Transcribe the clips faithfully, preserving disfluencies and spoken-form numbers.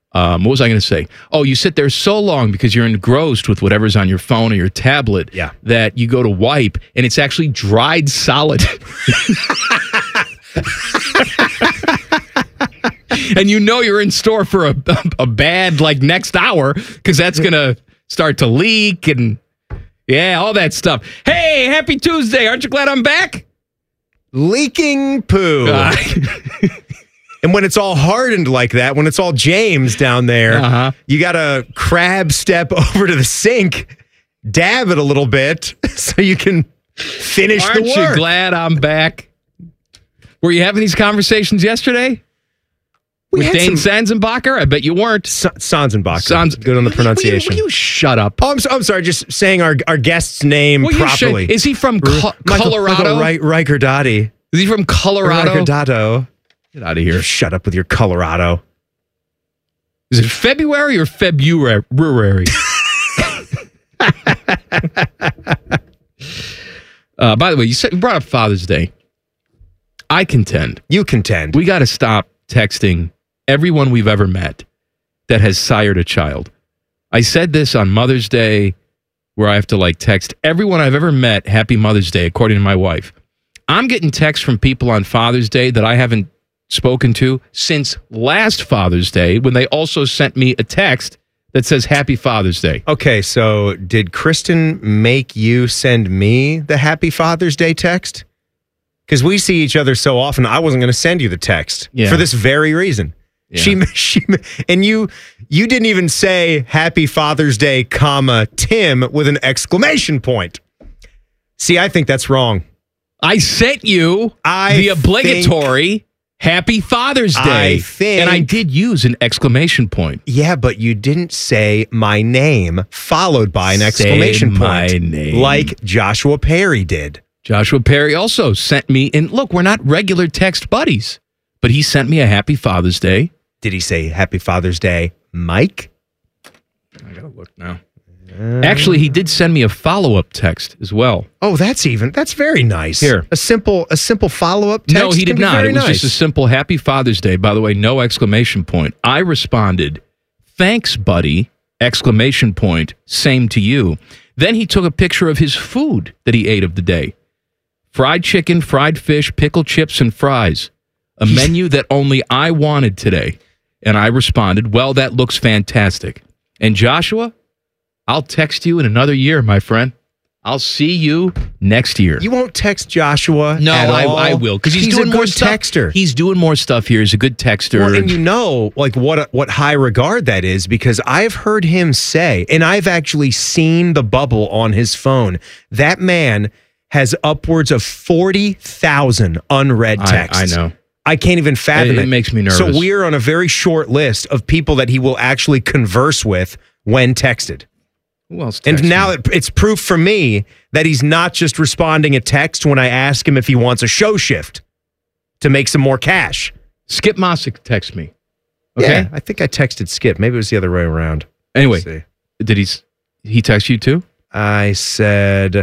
Um, what was I going to say? Oh, you sit there so long because you're engrossed with whatever's on your phone or your tablet yeah. that you go to wipe and it's actually dried solid. And you know you're in store for a, a bad, like, next hour because that's going to start to leak and, yeah, all that stuff. Hey, happy Tuesday. Aren't you glad I'm back? Leaking poo. Uh, and when it's all hardened like that, when it's all James down there, uh-huh. you got to crab step over to the sink, dab it a little bit so you can finish Aren't the work. Aren't you glad I'm back? Were you having these conversations yesterday? We With Dane some... Sanzenbacher? I bet you weren't. S- Sanzenbacher. Sans- Good on the pronunciation. Will you, will you shut up? Oh, I'm, so, I'm sorry. Just saying our our guest's name well, properly. Should. Is he from Co- Michael, Colorado? Michael Ri- Ricardati. Is he from Colorado? Ricardado. Get out of here. Shut up with your Colorado. Is it February or February? uh, by the way, you, said, you brought up Father's Day. I contend. You contend. We got to stop texting everyone we've ever met that has sired a child. I said this on Mother's Day where I have to like text everyone I've ever met Happy Mother's Day, according to my wife. I'm getting texts from people on Father's Day that I haven't spoken to since last Father's Day when they also sent me a text that says Happy Father's Day. Okay, so did Kristen make you send me the Happy Father's Day text? Because we see each other so often, I wasn't going to send you the text yeah. for this very reason. Yeah. She, she, and you, you didn't even say Happy Father's Day, comma Tim with an exclamation point. See, I think that's wrong. I sent you I the obligatory think, Happy Father's Day, I think, and I did use an exclamation point. Yeah, but you didn't say my name followed by an say exclamation my point, name. like Joshua Perry did. Joshua Perry also sent me, and look, we're not regular text buddies, but he sent me a Happy Father's Day. Did he say Happy Father's Day, Mike? I gotta look now. Uh, Actually, he did send me a follow-up text as well. Oh, that's even, that's very nice. Here. A simple a simple follow-up text? No, he did not. It was nice. just a simple Happy Father's Day. By the way, no exclamation point. I responded, thanks, buddy, exclamation point, same to you. Then he took a picture of his food that he ate of the day. Fried chicken, fried fish, pickled chips, and fries. A menu that only I wanted today. And I responded, well, that looks fantastic. And Joshua, I'll text you in another year, my friend. I'll see you next year. You won't text Joshua No, at I, all? I will. Because he's, he's doing a good more stuff. texter. He's doing more stuff here. He's a good texter. Well, and you know, like what what high regard that is, because I've heard him say, and I've actually seen the bubble on his phone, that man has upwards of forty thousand unread texts. I, I know. I can't even fathom it. It makes me nervous. So we're on a very short list of people that he will actually converse with when texted. Who else and now me? it, it's proof for me that he's not just responding a text when I ask him if he wants a show shift to make some more cash. Skip Mossick text me. Okay? Yeah, I think I texted Skip. Maybe it was the other way around. Anyway, did he he text you too? I said,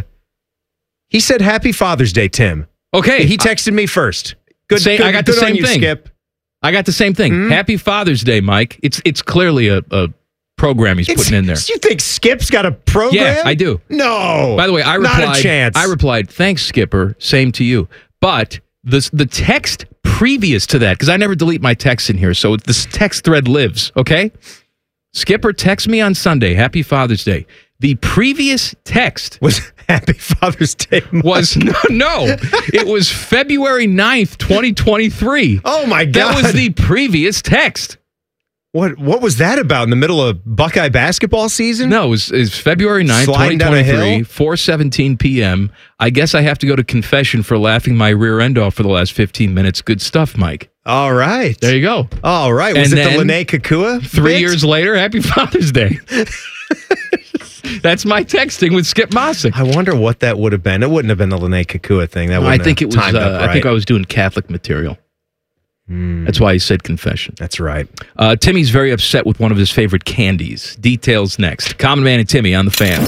he said, Happy Father's Day, Tim. Okay. He texted me first. Good, Say, good I got good the same on you, thing. Skip. I got the same thing. Mm-hmm. Happy Father's Day, Mike. It's it's clearly a, a program he's it's, putting in there. You think Skip's got a program? Yeah, I do. No. By the way, I replied. Not a chance. I replied, thanks, Skipper. Same to you. But the the text previous to that, because I never delete my texts in here, so this text thread lives. Okay. Skipper, text me on Sunday. Happy Father's Day. The previous text was Happy Father's Day. Mike. Was no, no. It was February ninth, twenty twenty-three. Oh my God. That was the previous text. What what was that about in the middle of Buckeye basketball season? No, it was, it was February ninth, Sliding twenty twenty-three, down a hill? four seventeen p.m. I guess I have to go to confession for laughing my rear end off for the last fifteen minutes. Good stuff, Mike. All right. There you go. All right. Was And it the then, Lene Kakua? Three bit? years later, Happy Father's Day. That's my texting with Skip Mossick. I wonder what that would have been. It wouldn't have been the Lene Kakua thing. That I wouldn't think it have was. timed Uh, up right. I think I was doing Catholic material. Mm. That's why he said confession. That's right. Uh, Timmy's very upset with one of his favorite candies. Details next. Common Man and Timmy on the Fan.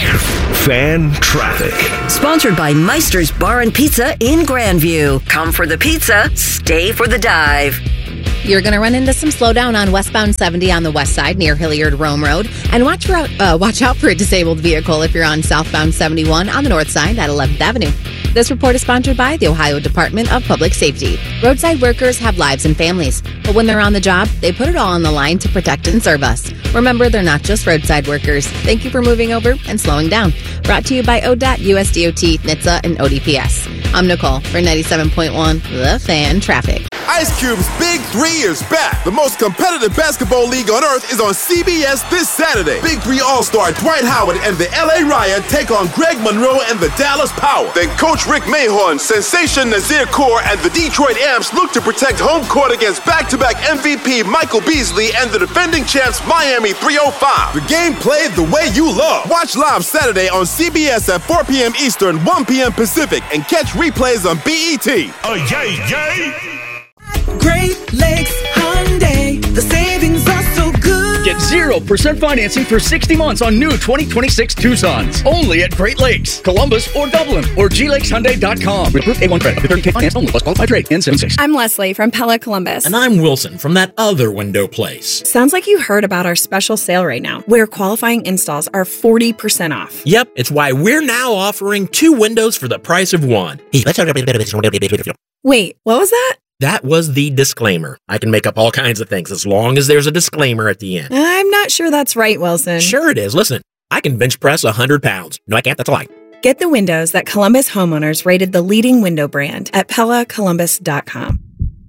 Fan traffic. Sponsored by Meister's Bar and Pizza in Grandview. Come for the pizza, stay for the dive. You're going to run into some slowdown on westbound seventy on the west side near Hilliard Rome Road. And watch for, uh, watch out for a disabled vehicle if you're on southbound seventy-one on the north side at eleventh Avenue. This report is sponsored by the Ohio Department of Public Safety. Roadside workers have lives and families, but when they're on the job, they put it all on the line to protect and serve us. Remember, they're not just roadside workers. Thank you for moving over and slowing down. Brought to you by O D O T, U S D O T, N H T S A, and O D P S. I'm Nicole for ninety-seven point one The Fan Traffic. Ice Cube's Big Three is back. The most competitive basketball league on earth is on C B S this Saturday. Big Three All-Star Dwight Howard and the L A Riot take on Greg Monroe and the Dallas Power. Then Coach Rick Mahorn, Sensation Nazir Kaur, and the Detroit Amps look to protect home court against back-to-back M V P Michael Beasley and the defending champs Miami three oh five. The game played the way you love. Watch live Saturday on C B S at four p.m. Eastern, one p.m. Pacific, and catch replays on B E T. Oh, yay, yay! Great Lakes Hyundai, the savings are so good. Get zero percent financing for sixty months on new twenty twenty-six Tucsons. Only at Great Lakes, Columbus, or Dublin, or G lakes hyundai dot com. With approved A one credit. Up to thirty K finance only. Plus qualified rate. N seventy-six. I'm Leslie from Pella Columbus. And I'm Wilson from that other window place. Sounds like you heard about our special sale right now, where qualifying installs are forty percent off. Yep, it's why we're now offering two windows for the price of one. Wait, what was that? That was the disclaimer. I can make up all kinds of things as long as there's a disclaimer at the end. I'm not sure that's right, Wilson. Sure it is. Listen, I can bench press one hundred pounds. No, I can't. That's a lie. Get the windows that Columbus homeowners rated the leading window brand at Pella Columbus dot com.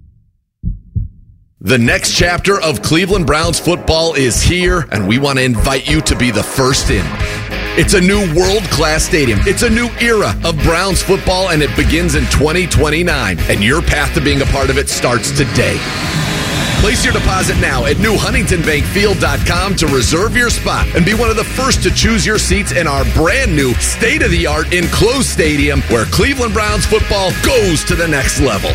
The next chapter of Cleveland Browns football is here, and we want to invite you to be the first in. It's a new world-class stadium. It's a new era of Browns football, and it begins in twenty twenty-nine. And your path to being a part of it starts today. Place your deposit now at new huntington bank field dot com to reserve your spot and be one of the first to choose your seats in our brand new state-of-the-art enclosed stadium where Cleveland Browns football goes to the next level.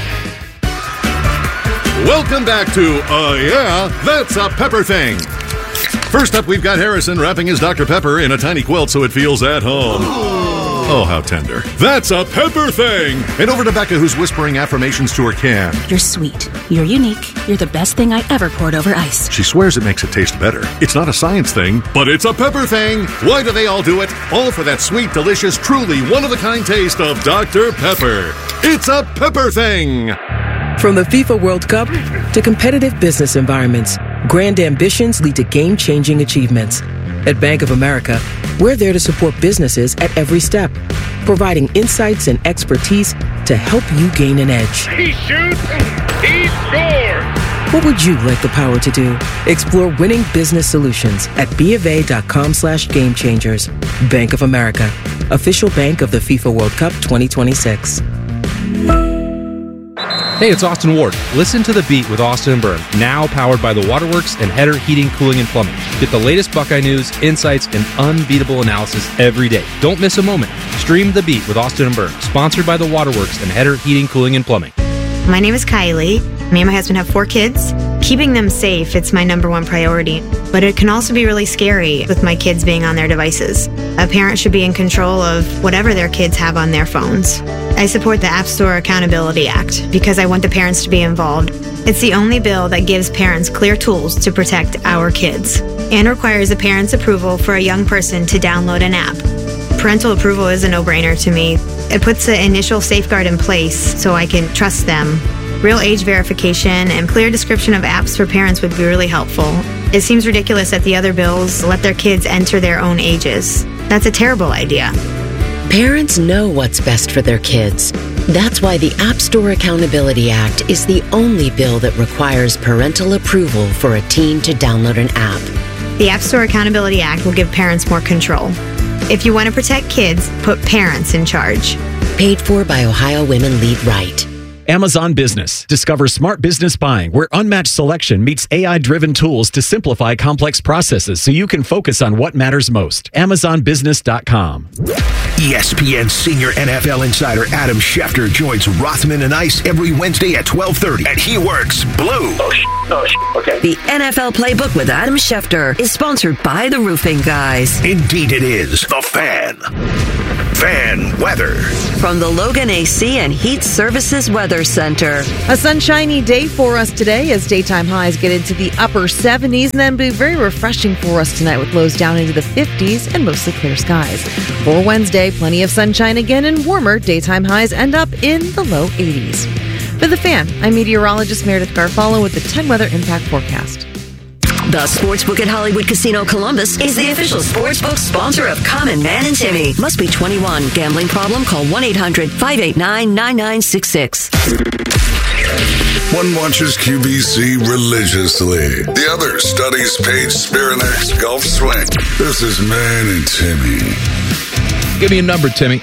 Welcome back to Uh Yeah, That's a Pepper Thing. First up, we've got Harrison wrapping his Doctor Pepper in a tiny quilt so it feels at home. Oh, how tender. That's a Pepper Thing. And over to Becca, who's whispering affirmations to her can. You're sweet. You're unique. You're the best thing I ever poured over ice. She swears it makes it taste better. It's not a science thing, but it's a Pepper Thing. Why do they all do it? All for that sweet, delicious, truly one-of-a-kind taste of Doctor Pepper. It's a Pepper Thing. From the FIFA World Cup to competitive business environments, grand ambitions lead to game-changing achievements. At Bank of America, we're there to support businesses at every step, providing insights and expertise to help you gain an edge. He shoots, he scores! What would you like the power to do? Explore winning business solutions at BofA.com slash game changers. Bank of America, official bank of the FIFA World Cup twenty twenty-six. Hey, it's Austin Ward. Listen to The Beat with Austin and Byrne, now powered by the Waterworks and Header Heating, Cooling, and Plumbing. Get the latest Buckeye news, insights, and unbeatable analysis every day. Don't miss a moment. Stream The Beat with Austin and Byrne, sponsored by the Waterworks and Header Heating, Cooling, and Plumbing. My name is Kylie. Me and my husband have four kids. Keeping them safe, it's my number one priority. But it can also be really scary with my kids being on their devices. A parent should be in control of whatever their kids have on their phones. I support the App Store Accountability Act because I want the parents to be involved. It's the only bill that gives parents clear tools to protect our kids and requires a parent's approval for a young person to download an app. Parental approval is a no-brainer to me. It puts the initial safeguard in place so I can trust them. Real age verification and clear description of apps for parents would be really helpful. It seems ridiculous that the other bills let their kids enter their own ages. That's a terrible idea. Parents know what's best for their kids. That's why the App Store Accountability Act is the only bill that requires parental approval for a teen to download an app. The App Store Accountability Act will give parents more control. If you want to protect kids, put parents in charge. Paid for by Ohio Women Lead Right. Amazon Business. Discover smart business buying where unmatched selection meets A I-driven tools to simplify complex processes so you can focus on what matters most. Amazon Business dot com. E S P N senior N F L insider Adam Schefter joins Rothman and Ice every Wednesday at twelve thirty, and he works blue. Oh, sh- oh sh- okay. The N F L Playbook with Adam Schefter is sponsored by the Roofing Guys. Indeed it is. The Fan. Fan weather. From the Logan A C and Heat Services Weather Weather Center. A sunshiny day for us today as daytime highs get into the upper seventies and then be very refreshing for us tonight with lows down into the fifties and mostly clear skies. For Wednesday, plenty of sunshine again and warmer. Daytime highs end up in the low eighties. For The Fan, I'm meteorologist Meredith Garfalo with the ten Weather Impact Forecast. The Sportsbook at Hollywood Casino Columbus is the official sportsbook sponsor of Common Man and Timmy. Must be twenty-one. Gambling problem? Call one eight hundred five eight nine nine nine six six. One watches Q V C religiously. The other studies Paige Spirinak's golf swing. This is Man and Timmy. Give me a number, Timmy.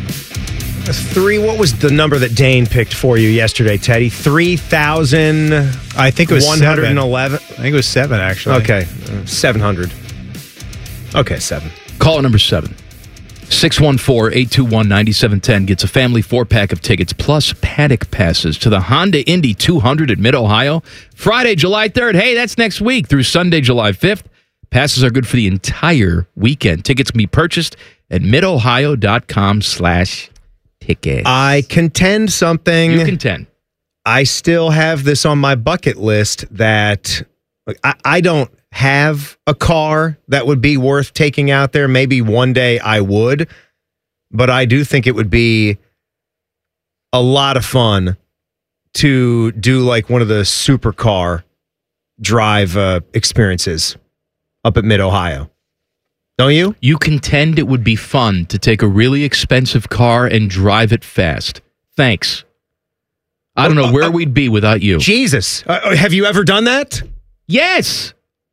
Three. What was the number that Dane picked for you yesterday, Teddy? Three thousand. I think it was one hundred and eleven. I think it was seven, actually. Okay, uh, seven hundred. Okay, seven. Caller number seven. six one four, eight two one, nine seven one zero gets a family four-pack of tickets plus paddock passes to the Honda Indy two hundred at Mid-Ohio. Friday, July third. Hey, that's next week through Sunday, July fifth. Passes are good for the entire weekend. Tickets can be purchased at midohio.com slash tickets. I contend something. You contend. I still have this on my bucket list that like, I, I don't have a car that would be worth taking out there. Maybe one day I would, but I do think it would be a lot of fun to do like one of the supercar drive uh, experiences up at Mid-Ohio. Don't you? You contend it would be fun to take a really expensive car and drive it fast. Thanks. I don't know where we'd be without you. Jesus. Uh, have you ever done that? Yes.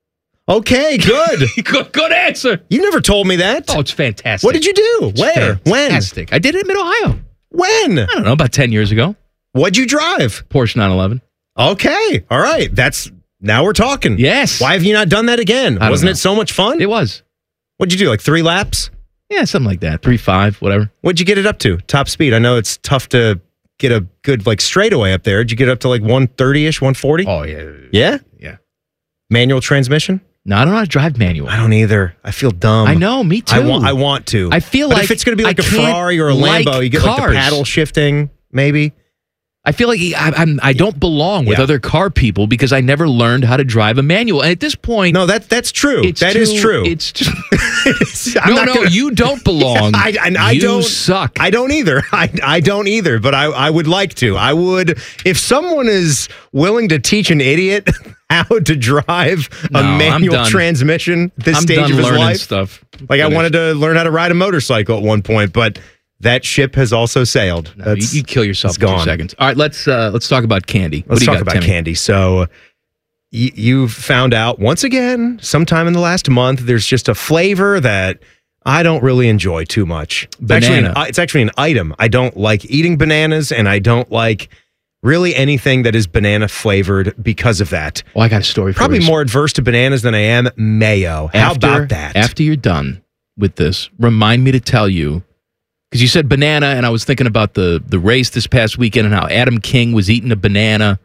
Okay, good. good. Good answer. You never told me that. Oh, it's fantastic. What did you do? It's Where? fantastic. When? I did it in Mid-Ohio. When? I don't know, about ten years ago. What'd you drive? Porsche nine eleven. Okay. All right. That's now we're talking. Yes. Why have you not done that again? Wasn't it so much fun? It was. What'd you do? Like three laps? Yeah, something like that. Three, five, whatever. What'd you get it up to? Top speed. I know it's tough to get a good like straightaway up there. Did you get up to like one thirty-ish, one forty? Oh, yeah. Yeah? Yeah. Manual transmission? No, I don't know how to drive manual. I don't either. I feel dumb. I know, me too. I want, I want to. I feel but like if it's going to be like I a Ferrari or a like Lambo, you get cars. like the paddle shifting, maybe. I feel like I, I'm, I don't belong with Yeah. other car people because I never learned how to drive a manual. And at this point, no, that that's true. It's That too, is true. It's just, I'm no, not no, gonna- you don't belong. I, and I you don't suck. I don't either. I, I don't either. But I, I would like to. I would if someone is willing to teach an idiot how to drive No, a I'm manual done. transmission at this I'm stage done of his learning life. stuff. Like I Finished. wanted to learn how to ride a motorcycle at one point, but that ship has also sailed. No, you, That's you kill yourself it's in two gone. seconds. All right, let's uh, let's talk about candy. What Let's do you talk got, about Timmy? candy. So y- you found out once again, sometime in the last month, there's just a flavor that I don't really enjoy too much. It's actually, an, Banana. it's actually an item. I don't like eating bananas, and I don't like really anything that is banana flavored because of that. Well, I got a story for Probably you. more adverse to bananas than I am mayo. How After- about that? After you're done with this, remind me to tell you, because you said banana, and I was thinking about the the race this past weekend and how Adam King was eating a banana.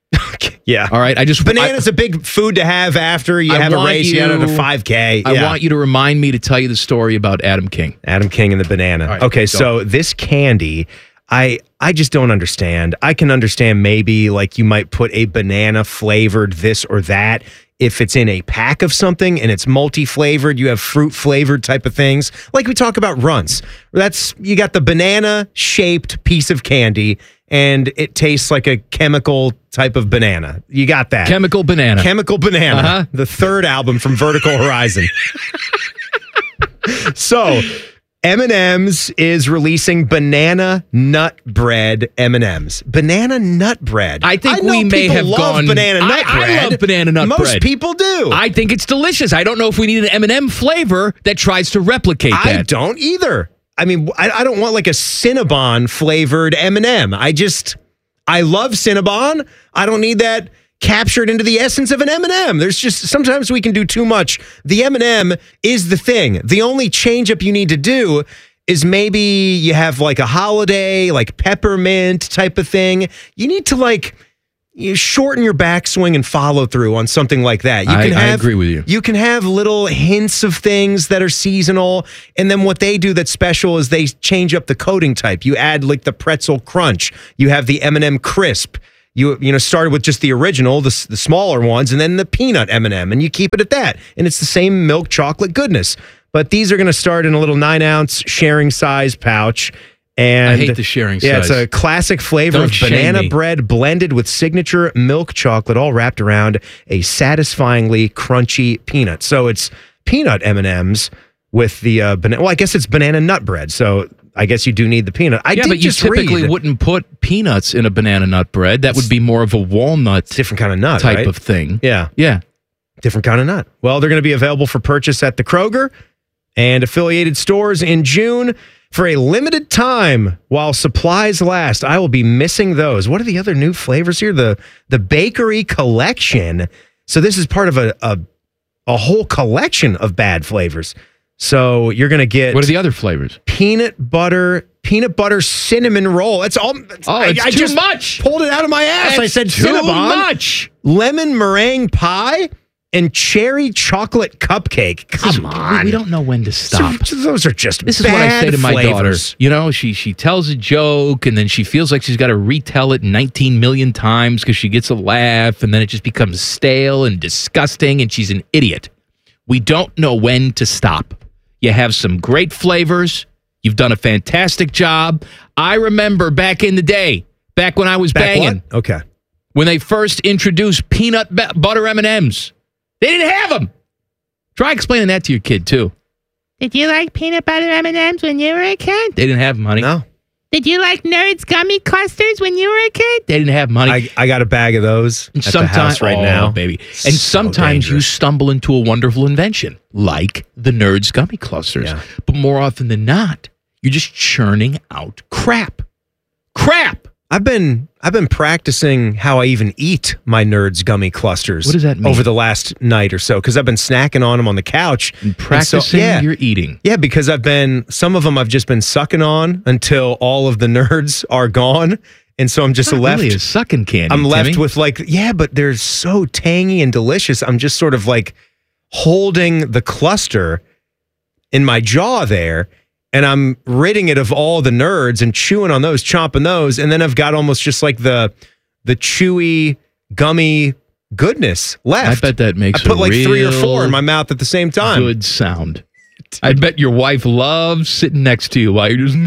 Yeah. All right. I just Banana's a big food to have after you I have a want race. You, you- got a five K. I Yeah. want you to remind me to tell you the story about Adam King. Adam King and the banana. All right, okay, go. so this candy, I I just don't understand. I can understand maybe like you might put a banana flavored this or that if it's in a pack of something and it's multi-flavored, you have fruit flavored type of things. Like we talk about Runts. That's you got the banana shaped piece of candy and it tastes like a chemical type of banana. You got that. Chemical banana. Chemical Banana, Uh-huh. the third album from Vertical Horizon. So, M and M's is releasing banana nut bread M and M's. Banana nut bread. I think know we may people have love gone banana I, nut I bread. love banana nut Most bread. Most people do. I think it's delicious. I don't know if we need an M and M flavor that tries to replicate that. I don't either. I mean, I, I don't want like a Cinnabon flavored M and M. I just, I love Cinnabon. I don't need that captured into the essence of an M and M. There's just, sometimes we can do too much. The M and M is the thing. The only change up you need to do is maybe you have like a holiday, like peppermint type of thing. You need to like you shorten your backswing and follow through on something like that. You I, can have, I agree with you. You can have little hints of things that are seasonal, and then what they do that's special is they change up the coating type. You add like the pretzel crunch. You have the M and M crisp. You you know started with just the original, the, the smaller ones, and then the peanut M and M, and you keep it at that. And it's the same milk chocolate goodness. But these are going to start in a little nine ounce sharing size pouch. And I hate the sharing yeah, size. it's a classic flavor Don't of shame banana me. bread blended with signature milk chocolate, all wrapped around a satisfyingly crunchy peanut. So it's peanut M and M's with the uh, banana. Well, I guess it's banana nut bread. So I guess you do need the peanut. I yeah, did but you just typically read, wouldn't put peanuts in a banana nut bread. That would be more of a walnut, different kind of nut type right? of thing. Yeah, yeah, different kind of nut. Well, they're going to be available for purchase at the Kroger and affiliated stores in June. For a limited time while supplies last. I will be missing those. What are the other new flavors here? The the bakery collection. So this is part of a a, a whole collection of bad flavors. So you're going to get... What are the other flavors? Peanut butter, peanut butter cinnamon roll. That's all. Oh, it's I, I too just much. pulled it out of my ass. That's I said too Cinnabon. much. Lemon meringue pie and cherry chocolate cupcake. Come on. We don't know when to stop. So, those are just This is bad what I say to my flavors. daughter. You know, she she tells a joke and then she feels like she's got to retell it nineteen million times because she gets a laugh and then it just becomes stale and disgusting and she's an idiot. We don't know when to stop. You have some great flavors. You've done a fantastic job. I remember back in the day, back when I was Back banging. what? Okay. When they first introduced peanut ba- butter M and M's. They didn't have them. Try explaining that to your kid, too. Did you like peanut butter M and M's when you were a kid? They didn't have money. No. Did you like Nerds gummy clusters when you were a kid? They didn't have money. I, I got a bag of those and at the house right oh, now. baby. And sometimes you stumble into a wonderful invention, like the Nerds gummy clusters. Yeah. But more often than not, you're just churning out crap. Crap! I've been I've been practicing how I even eat my Nerds gummy clusters. What does that mean? Over the last night or so, because I've been snacking on them on the couch. And practicing so, yeah. your eating. Yeah, because I've been, some of them I've just been sucking on until all of the nerds are gone. And so I'm just Not left. really a sucking candy, I'm left Timmy. with like, yeah, but they're so tangy and delicious. I'm just sort of like holding the cluster in my jaw there. And I'm ridding it of all the nerds and chewing on those, chomping those. And then I've got almost just like the the chewy, gummy goodness left. I bet that makes I put a like three or four real in my mouth at the same time. Good sound. I bet your wife loves sitting next to you while you're just.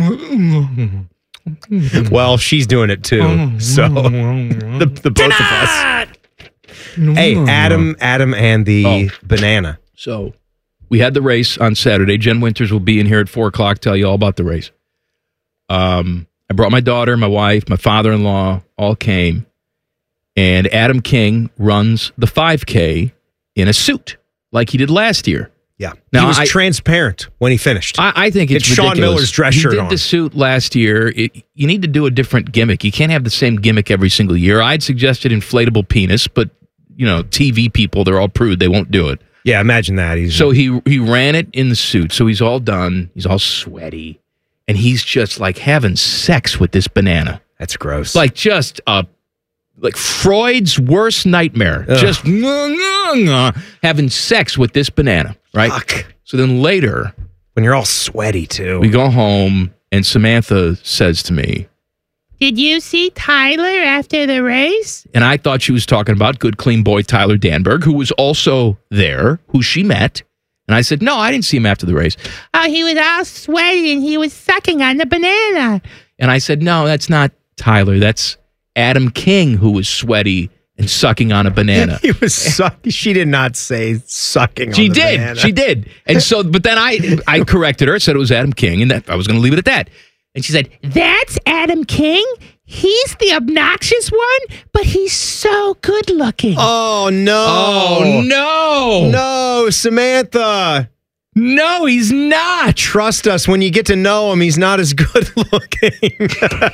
Well, she's doing it too. So the, the both of us. Hey, Adam, Adam, and the Oh. banana. So we had the race on Saturday. Jen Winters will be in here at four o'clock. Tell you all about the race. Um, I brought my daughter, my wife, my father-in-law, all came, and Adam King runs the five K in a suit like he did last year. Yeah, Now, he was I- transparent when he finished. I, I think it's, It's Sean ridiculous. Miller's dress he shirt did on. the suit last year. It, you need to do a different gimmick. You can't have the same gimmick every single year. I'd suggested inflatable penis, but you know, T V people, they're all prude. They won't do it. Yeah, imagine that. He's So he he ran it in the suit. So he's all done. He's all sweaty, and he's just like having sex with this banana. That's gross. Like just a like Freud's worst nightmare. Ugh. Just ngah, ngah, ngah, having sex with this banana. Right. Fuck. So then later, when you're all sweaty too, we go home, and Samantha says to me, Did you see Tyler after the race? and I thought she was talking about good, clean boy Tyler Danberg, who was also there, who she met. And I said, no, I didn't see him after the race. Oh, he was all sweaty and he was sucking on the banana. And I said, no, that's not Tyler. That's Adam King, who was sweaty and sucking on a banana. He was sucking. She did not say sucking. She on the did. banana. She did. And so, but then I I corrected her, said it was Adam King, and that I was going to leave it at that. And she said, That's Adam King? He's the obnoxious one, but he's so good looking. Oh no! oh, no. no, Samantha. No, he's not. Trust us. When you get to know him, he's not as good looking.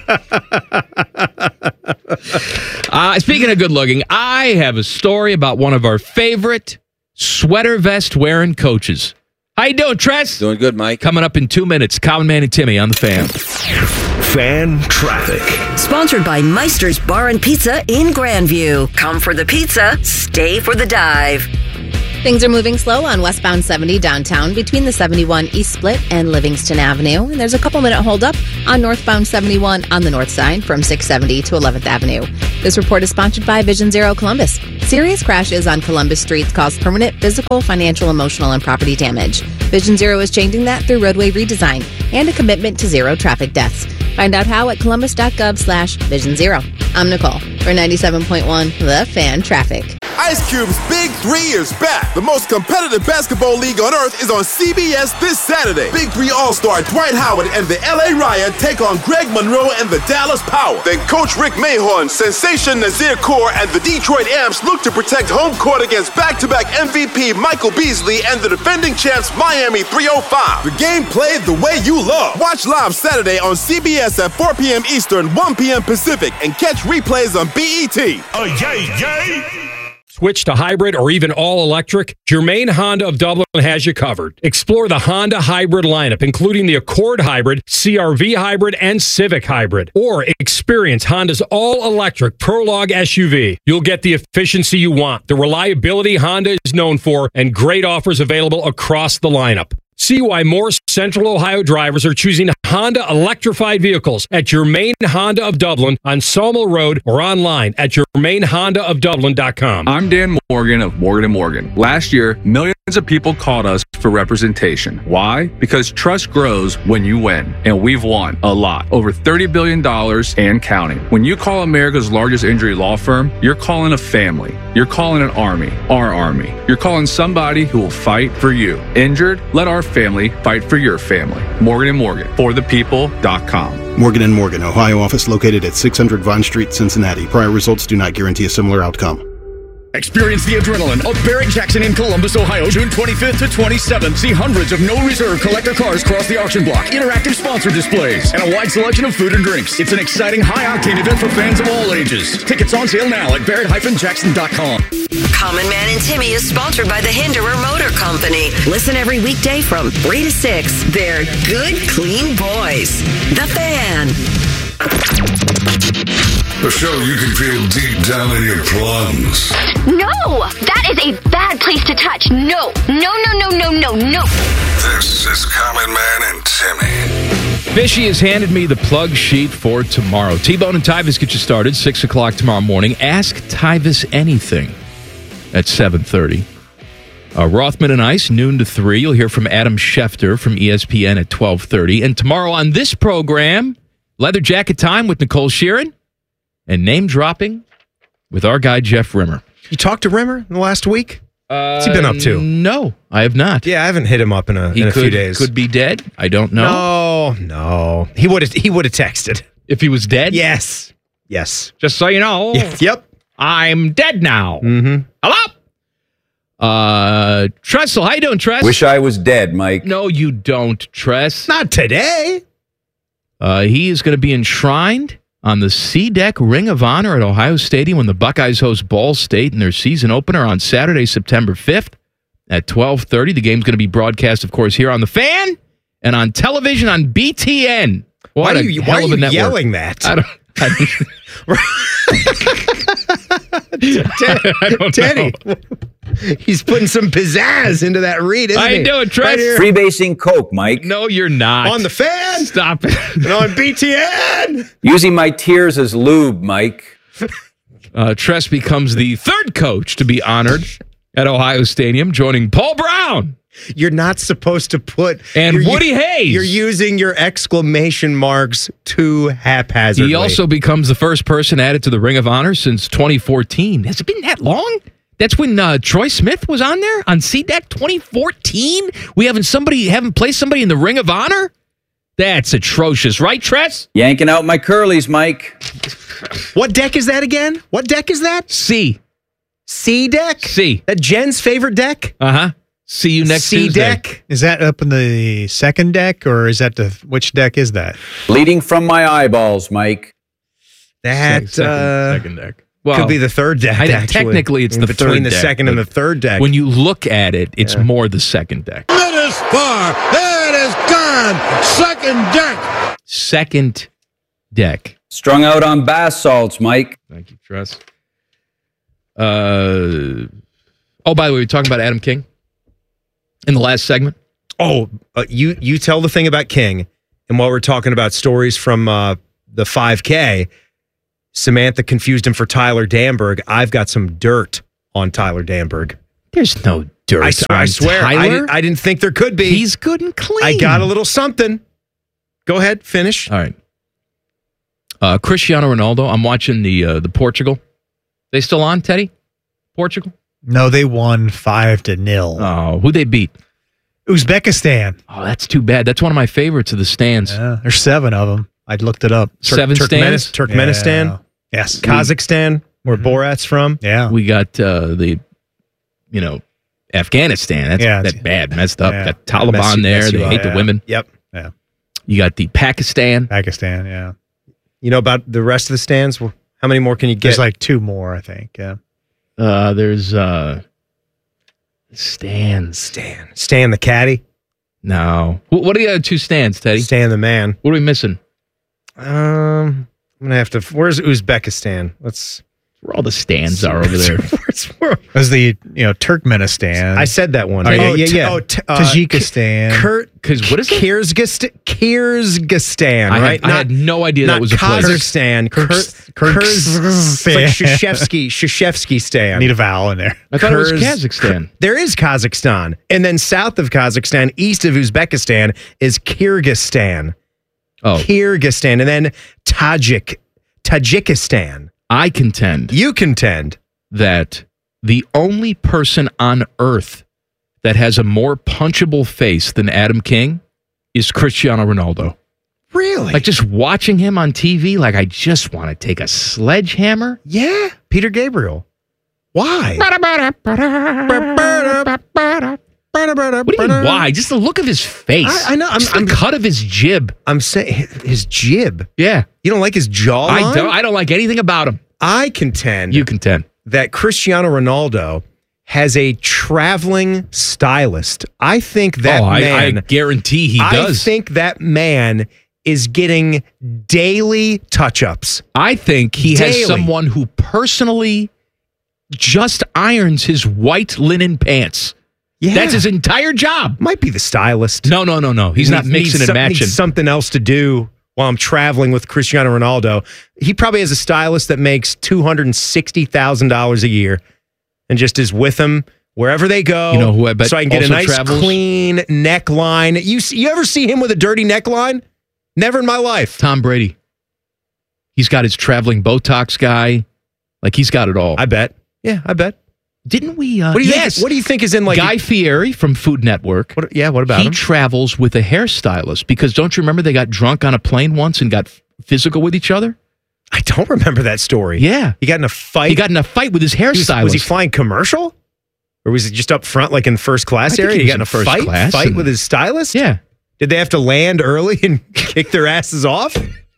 Uh, speaking of good looking, I have a story about one of our favorite sweater vest wearing coaches. How you doing, Tress? Doing good, Mike. Coming up in two minutes, Common Man and Timmy on the Fan. Fan traffic. Sponsored by Meister's Bar and Pizza in Grandview. Come for the pizza, stay for the dive. Things are moving slow on westbound seventy downtown between the seventy-one East Split and Livingston Avenue. And there's a couple minute holdup on northbound seventy-one on the north side from six seventy to eleventh Avenue. This report is sponsored by Vision Zero Columbus. Serious crashes on Columbus streets cause permanent physical, financial, emotional, and property damage. Vision Zero is changing that through roadway redesign and a commitment to zero traffic deaths. Find out how at columbus.gov slash vision zero. I'm Nicole for ninety-seven point one The Fan Traffic. Ice Cube's Big Three is back. The most competitive basketball league on earth is on C B S this Saturday. Big Three All-Star Dwight Howard and the L A Riot take on Greg Monroe and the Dallas Power. Then Coach Rick Mahorn, Sensation Nazir Kaur, and the Detroit Amps look to protect home court against back-to-back M V P Michael Beasley and the defending champs Miami three oh five. The game played the way you love. Watch live Saturday on C B S at four p.m. Eastern, one p.m. Pacific, and catch replays on B E T. Oh, yay, yay! Switch to hybrid or even all-electric? Germain Honda of Dublin has you covered. Explore the Honda hybrid lineup, including the Accord Hybrid, C R V Hybrid, and Civic Hybrid. Or experience Honda's all-electric Prologue S U V. You'll get the efficiency you want, the reliability Honda is known for, and great offers available across the lineup. See why more Central Ohio drivers are choosing Honda electrified vehicles at Germain Honda of Dublin on Sawmill Road or online at germain honda of dublin dot com. I'm Dan Morgan of Morgan and Morgan. Last year, millions of people called us for representation. Why? Because trust grows when you win, and we've won a lot. Over thirty billion dollars and counting. When you call America's largest injury law firm, you're calling a family. You're calling an army, our army. You're calling somebody who will fight for you. Injured? Let our family fight for your family. Morgan and Morgan, for the people dot com. Morgan and Morgan, Ohio office located at six hundred Vine Street, Cincinnati. Prior results do not guarantee a similar outcome. Experience the adrenaline of Barrett Jackson in Columbus, Ohio, June twenty-fifth to twenty-seventh. See hundreds of no reserve collector cars cross the auction block, interactive sponsor displays, and a wide selection of food and drinks. It's an exciting high-octane event for fans of all ages. Tickets on sale now at barrett dash jackson dot com. Common Man and Timmy is sponsored by the Hinderer Motor Company. Listen every weekday from three to six. They're good, clean boys. The Fan. A show you can feel deep down in your plums. No! That is a bad place to touch. No. No, no, no, no, no, no. This is Common Man and Timmy. Fishy has handed me the plug sheet for tomorrow. T-Bone and Tyvis get you started, six o'clock tomorrow morning. Ask Tyvis anything at seven thirty. Uh, Rothman and Ice, noon to three. You'll hear from Adam Schefter from E S P N at twelve thirty. And tomorrow on this program, Leather Jacket Time with Nicole Sheeran. And name dropping with our guy, Jeff Rimmer. You talked to Rimmer in the last week? Uh, What's he been up to? No, I have not. Yeah, I haven't hit him up in a, he in a could, few days. Could be dead. I don't know. No, no. He would have he would have texted. If he was dead? Yes. Yes. Just so you know. Yes. Yep. I'm dead now. Mm-hmm. Hello? Uh, Tressel, how you doing, Tress? Wish I was dead, Mike. No, you don't, Tress. Not today. Uh, he is going to be enshrined on the C-Deck Ring of Honor at Ohio Stadium when the Buckeyes host Ball State in their season opener on Saturday, September fifth at twelve thirty. The game's going to be broadcast, of course, here on The Fan and on television on B T N. What why are a you, hell why are of you a network. yelling that? I don't, I don't, I don't Teddy, he's putting some pizzazz into that read, isn't How he? you doing, Tress? Right Freebasing Coke, Mike. No, you're not. On The Fan. Stop it. And on B T N. Using my tears as lube, Mike. Uh, Tress becomes the third coach to be honored at Ohio Stadium, joining Paul Brown. You're not supposed to put... And Woody u- Hayes. You're using your exclamation marks too haphazardly. He also becomes the first person added to the Ring of Honor since twenty fourteen. Has it been that long? That's when uh, Troy Smith was on there on C-Deck twenty fourteen? We haven't somebody haven't placed somebody in the Ring of Honor? That's atrocious, right, Tress? Yanking out my curlies, Mike. What deck is that again? What deck is that? C. C deck? C. That Jen's favorite deck? Uh-huh. See you next C Tuesday. deck? Is that up in the second deck, or is that the which deck is that? Bleeding from my eyeballs, Mike. That second, uh, second deck. Well, could be the third deck. I, actually. technically, it's In the between third the deck, second and the third deck. When you look at it, it's Yeah. more the second deck. Let this far. It is gone. Second deck. Second deck. Strung out on bath salts, Mike. Thank you, Tress. Uh, oh, by the way, we were talking about Adam King in the last segment. Oh, uh, you you tell the thing about King, and while we're talking about stories from uh, the five K, Samantha confused him for Tyler Danberg. I've got some dirt on Tyler Danberg. There's no dirt. I, s- on I swear, I, Tyler? didn't, I didn't think there could be. He's good and clean. I got a little something. Go ahead, finish. All right. Uh, Cristiano Ronaldo. I'm watching the uh, the Portugal. They still on, Teddy? Portugal? No, they won five to nil. Oh, who they beat? Uzbekistan. Oh, that's too bad. That's one of my favorites of the stands. Yeah, there's seven of them. I looked it up. Seven stands? Turkmenistan. Yeah. Yes. Kazakhstan, where Borat's from. Yeah. We got uh, the, you know, Afghanistan. That's Yeah, that bad, messed up. yeah. Got Taliban Mess you- there. mess you They up. hate the Yeah. women. Yep. Yeah. You got the Pakistan. Pakistan, yeah. You know about the rest of the stands? Well, how many more can you get? There's like two more, I think. Yeah. Uh, there's uh, stands. Stan. Stan the caddy. No. Wh- What are the other two stands, Teddy? Stan the man. What are we missing? Um, I'm gonna have to. Where's Uzbekistan? Let's. Where all the stands are over there. Where's, where, There's the, you know, Turkmenistan. I said that one. Oh, yeah, Oh, yeah, t- yeah. oh, t- uh, Tajikistan. Kurt, Because what is it? Kyrgyzstan, Kyrgyzstan, I had- right? I had no idea that not was a place. Kazakhstan. Kurz- Kurz, Kurz- it's like Shashevsky, Shashevsky stan. Need a vowel in there. I thought it was Kurz- Kazakhstan. There is Kazakhstan, and then south of Kazakhstan, east of Uzbekistan, is Kyrgyzstan. Oh, Kyrgyzstan, and then Tajik, Tajikistan. I contend You contend. that the only person on earth that has a more punchable face than Adam King is Cristiano Ronaldo. Really? Like just watching him on T V, like I just want to take a sledgehammer. Yeah, Peter Gabriel. Why? What do you mean, why? Just the look of his face. I, I know. I'm, Just I'm the cut of his jib. I'm saying his jib. Yeah. You don't like his jawline? I don't, I don't like anything about him. I contend You contend. that Cristiano Ronaldo has a traveling stylist. I think that oh, I, man. I guarantee he I does. think that man is getting daily touch-ups. I think he Daily. has someone who personally just irons his white linen pants. Yeah. That's his entire job. Might be the stylist. No, no, no, no. He's not Needs- mixing needs and some- matching. needs something else to do while I'm traveling with Cristiano Ronaldo. He probably has a stylist that makes two hundred sixty thousand dollars a year and just is with him wherever they go. You know who I bet so I can get a also nice travels? clean neckline. You see, you ever see him with a dirty neckline? Never in my life. Tom Brady. He's got his traveling Botox guy. Like he's got it all. I bet. Yeah, I bet. Didn't we? Uh, What do you yes. think? What do you think is in like Guy Fieri from Food Network. What, yeah, what about he him? travels with a hairstylist because don't you remember they got drunk on a plane once and got f- physical with each other? I don't remember that story. Yeah. He got in a fight. He got in a fight with his He was, hairstylist. was he flying commercial? Or was he just up front like in first class I think area? he He was got in in a first fight, class fight and- with his stylist? Yeah. Did they have to land early and kick their asses off?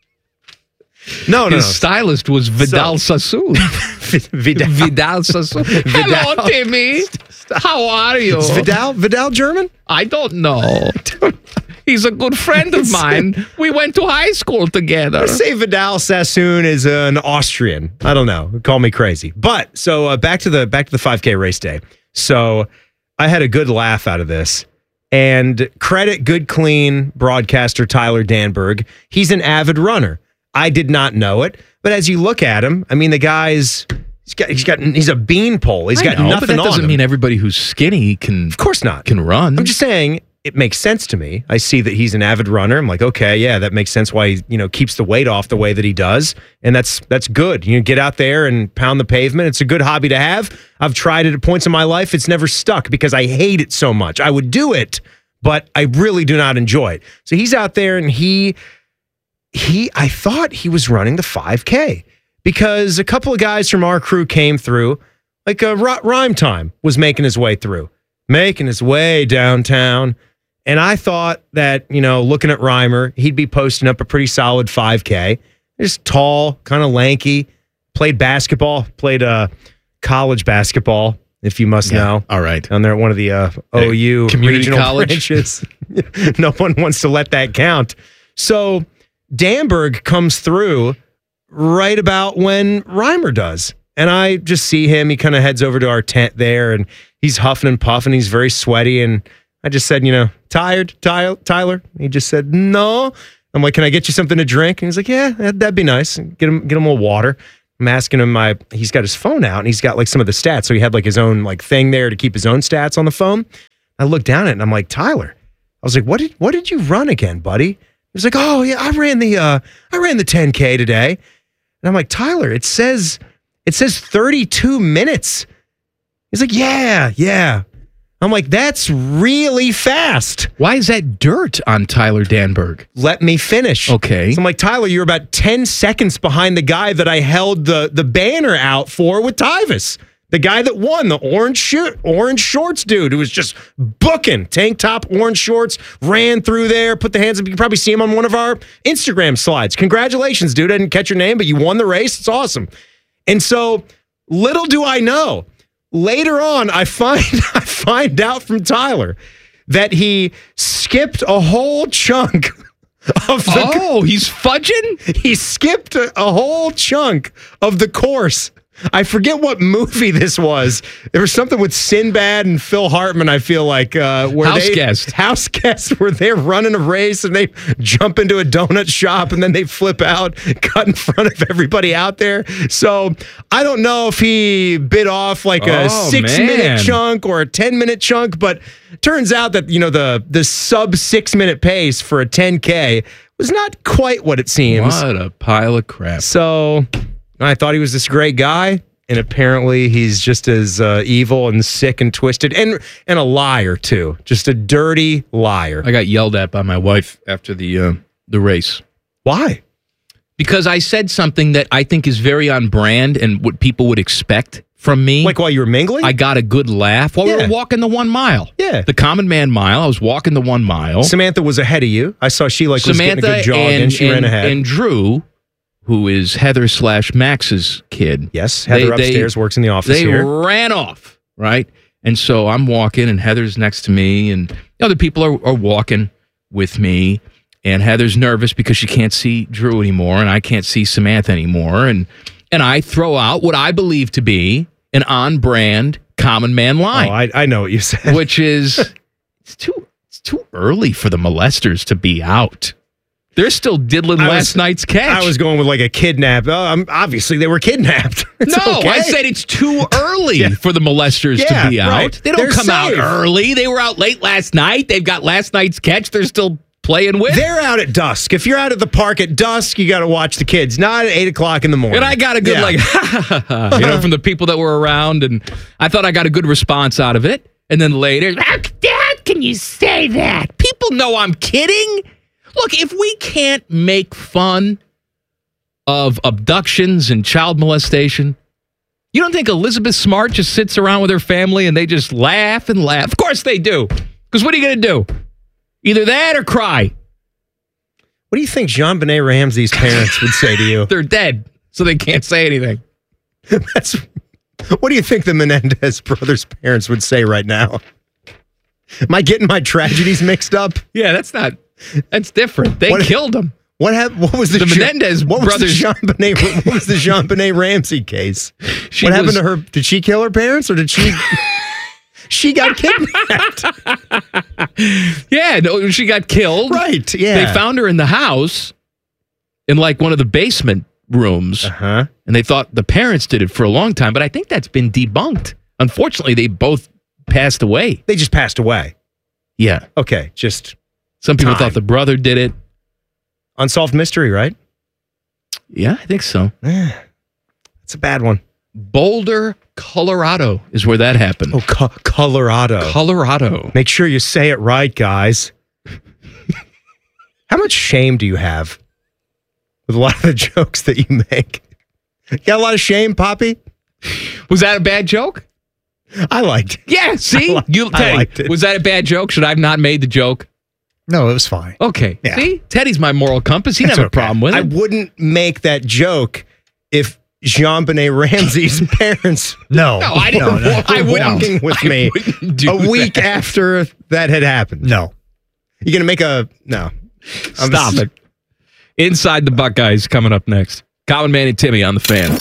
No, no, His no. stylist was Vidal Sassoon. Vidal. Vidal Sassoon. Hello, Timmy. How are you? Is Vidal Vidal German? I don't know. He's a good friend of mine. We went to high school together. I say Vidal Sassoon is an Austrian. I don't know. Call me crazy. But so uh, back to the back to the five K race day. So I had a good laugh out of this. And credit good clean broadcaster Tyler Danberg. He's an avid runner. I did not know it, but as you look at him, I mean the guy's he's got he's got he's a beanpole. He's I got know, nothing but that on doesn't him. mean everybody who's skinny can. Of course not. Can run. I'm just saying it makes sense to me. I see that he's an avid runner. I'm like, okay, yeah, that makes sense why he, you know, keeps the weight off the way that he does. And that's that's good. You get out there and pound the pavement. It's a good hobby to have. I've tried it at points in my life. It's never stuck because I hate it so much. I would do it, but I really do not enjoy it. So he's out there and he he I thought he was running the five K because a couple of guys from our crew came through. Like uh, R- Rhyme Time was making his way through, making his way downtown. And I thought that, you know, looking at Reimer, he'd be posting up a pretty solid five K. Just tall, kind of lanky, played basketball, played uh, college basketball if you must Yeah. know. All right. Down there at one of the uh, O U community regional college. branches. No one wants to let that count. So Danberg comes through right about when Reimer does. And I just see him. He kind of heads over to our tent there, and he's huffing and puffing. He's very sweaty. And I just said, you know, tired, Ty- Tyler? He just said, no. I'm like, can I get you something to drink? And he's like, yeah, that'd, that'd be nice. Get him, get him a little water. I'm asking him, my, he's got his phone out, and he's got like some of the stats. So he had like his own like thing there to keep his own stats on the phone. I look down at it, and I'm like, Tyler, I was like, what did what did you run again, buddy? He was like, oh yeah, I ran the uh, I ran the ten K today. And I'm like, Tyler, it says it says thirty-two minutes. He's like, yeah, yeah. I'm like, that's really fast. Why is that dirt on Tyler Danberg? Let me finish. Okay. So I'm like, Tyler, you're about ten seconds behind the guy that I held the, the banner out for with Tyvus. The guy that won, the orange shirt, orange shorts dude who was just booking, tank top, orange shorts, ran through there, put the hands up. You can probably see him on one of our Instagram slides. Congratulations, dude. I didn't catch your name, but you won the race. It's awesome. And so little do I know, later on, I find I find out from Tyler that he skipped a whole chunk of the Oh, he's fudging? He skipped a, a whole chunk of the course. I forget what movie this was. There was something with Sinbad and Phil Hartman, I feel like. Uh, where House they, Guest. House Guest, where they're running a race and they jump into a donut shop and then they flip out, cut in front of everybody out there. So I don't know if he bit off like a Oh, six-minute man. chunk or a ten-minute chunk, but turns out that, you know, the, the sub-six-minute pace for a ten K was not quite what it seems. What a pile of crap. So I thought he was this great guy, and apparently he's just as uh, evil and sick and twisted, and and a liar too. Just a dirty liar. I got yelled at by my wife after the uh, the race. Why? Because I said something that I think is very on brand and what people would expect from me. Like while you were mingling? I got a good laugh while Yeah. we were walking the one mile. Yeah. The Common Man Mile. I was walking the one mile. Samantha was ahead of you. I saw she like Samantha was getting a good jog, and, and, she ran and- ahead. and Drew, who is Heather slash Max's kid. Yes, Heather upstairs works in the office they here. ran off, right? And so I'm walking, and Heather's next to me, and other people are, are walking with me. And Heather's nervous because she can't see Drew anymore, and I can't see Samantha anymore. And and I throw out what I believe to be an on-brand Common Man line. Oh, I, I know what you said. Which is it's too it's too early for the molesters to be out. They're still diddling I last was- night's catch. I was going with like a kidnap. Oh, um, obviously, they were kidnapped. It's no, okay. I said it's too early for the molesters Yeah, to be out. right. They don't They're come out safe. early. They were out late last night. They've got last night's catch. They're still playing with. They're out at dusk. If you're out at the park at dusk, you got to watch the kids. Not at eight o'clock in the morning. And I got a good Yeah. like, you know, from the people that were around, and I thought I got a good response out of it. And then later, how how can you say that? People know I'm kidding. Look, if we can't make fun of abductions and child molestation, you don't think Elizabeth Smart just sits around with her family and they just laugh and laugh? Of course they do. Because what are you going to do? Either that or cry. What do you think Jean-Benet Ramsey's parents would say to you? They're dead, so they can't say anything. That's. What do you think the Menendez brothers' parents would say right now? Am I getting my tragedies mixed up? Yeah, that's not. That's different. They What- killed him. What happened? What was the, The Jean- Menendez what was brothers- The Jean-Benet, what was the Jean-Benet Ramsey case? She what happened was- to her? Did she kill her parents, or did she? She got kidnapped. Yeah, no, she got killed. Right, yeah. They found her in the house in like one of the basement rooms. Uh-huh. And they thought the parents did it for a long time, but I think that's been debunked. Unfortunately, they both passed away. They just passed away. Yeah. Okay, just Some people time. thought the brother did it. Unsolved mystery, right? Yeah, I think so. It's a bad one. Boulder, Colorado is where that happened. Oh, Co- Colorado. Colorado. Make sure you say it right, guys. How much shame do you have with a lot of the jokes that you make? You got a lot of shame, Poppy? Was that a bad joke? I liked it. Yeah, see? I li- you, I Teddy, liked it. Was that a bad joke? Should I have not made the joke? No, it was fine. Okay. Yeah. See? Teddy's my moral compass. He That's didn't have a okay. problem with I it. wouldn't make that joke if JonBenet Ramsey's parents. No, No, I don't. no, no. I wouldn't. Walking with I me wouldn't do a week that. after that had happened. No. You gonna make a no? I'm Stop s- it. Inside the Buckeyes coming up next. Common Man and Timmy on the Fan.